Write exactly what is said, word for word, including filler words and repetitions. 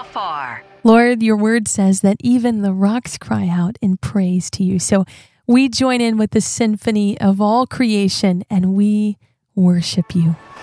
far. Lord, your word says that even the rocks cry out in praise to you. So we join in with the symphony of all creation and we worship you.